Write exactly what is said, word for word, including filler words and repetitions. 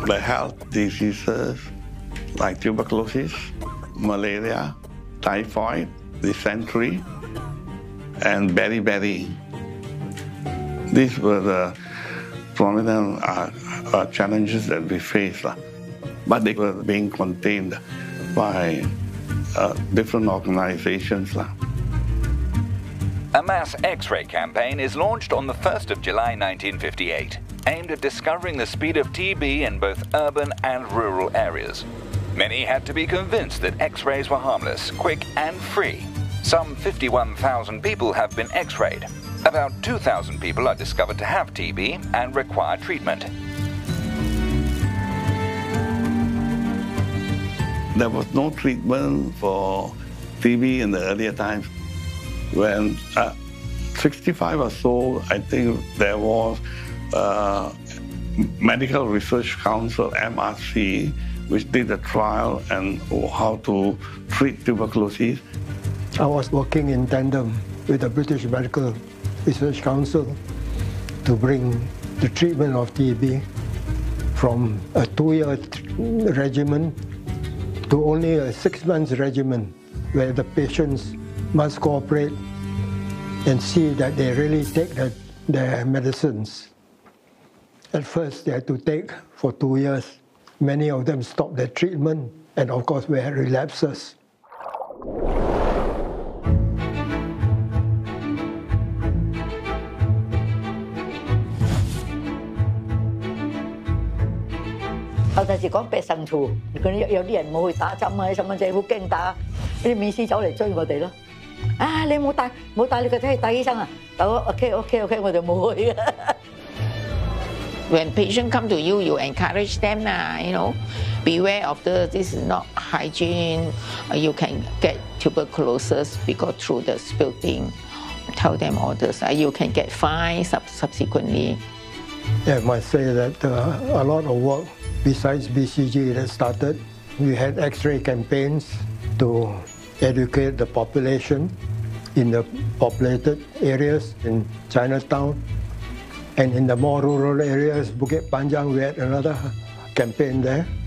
the health diseases like tuberculosis, malaria, typhoid, dysentery, and beriberi. These were the prominent uh, uh, challenges that we faced, uh, but they were being contained by uh, different organizations. Uh. A mass X-ray campaign is launched on the first of July nineteen fifty-eight, aimed at discovering the speed of T B in both urban and rural areas. Many had to be convinced that X-rays were harmless, quick and free. Some fifty-one thousand people have been X-rayed. About two thousand people are discovered to have T B and require treatment. There was no treatment for T B in the earlier times. When uh, sixty-five or so, I think there was uh, Medical Research Council, M R C, which did a trial on how to treat tuberculosis. I was working in tandem with the British Medical Research Council to bring the treatment of T B from a two-year regimen to only a six-month regimen where the patients must cooperate and see that they really take the, their medicines. At first, they had to take for two years. Many of them stopped their treatment, and of course, we had relapses. 有陣時講病神圖，佢有有啲人冇去打針啊，啲細蚊仔好驚打，啲美斯走嚟追我哋咯。啊，你冇帶冇帶你個仔去睇醫生啊？但我 OK OK OK， 我就冇去嘅。 When patients come to you, you encourage them, uh, you know, beware of the, this is not hygiene. Uh, you can get tuberculosis because through the spilling. Tell them all this. Uh, you can get fined sub subsequently. Yeah, I must say that uh, a lot of work besides B C G that started. We had X-ray campaigns to educate the population in the populated areas in Chinatown. And in the more rural areas, Bukit Panjang, we had another campaign there.